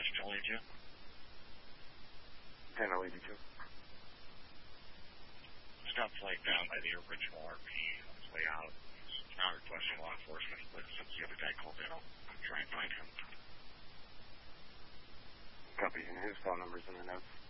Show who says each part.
Speaker 1: message I'll leave you?
Speaker 2: 1082.
Speaker 1: Stop flight down by the original RP on his way out. He's now requesting law enforcement, but since the other guy called in, I'll try and find him.
Speaker 2: Copy, and his phone number's in the notes.